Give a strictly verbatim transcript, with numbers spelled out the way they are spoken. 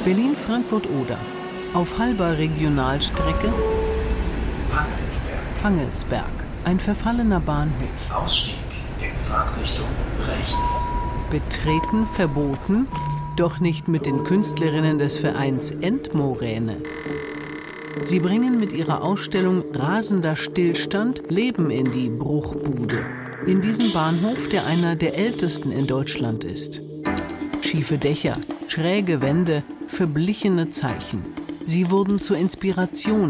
Berlin-Frankfurt-Oder. Auf halber Regionalstrecke Pangelsberg. Pangelsberg, ein verfallener Bahnhof. Ausstieg in Fahrtrichtung rechts. Betreten verboten, doch nicht mit den Künstlerinnen des Vereins Endmoräne. Sie bringen mit ihrer Ausstellung Rasender Stillstand Leben in die Bruchbude. In diesem Bahnhof, der einer der ältesten in Deutschland ist. Schiefe Dächer, schräge Wände, verblichene Zeichen. Sie wurden zur Inspiration